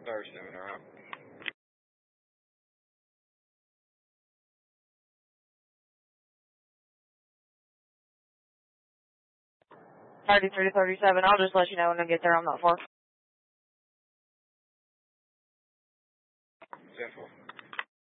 3037, alright. Thirty-three to 37. I'll just let you know when I get there. I'm not far.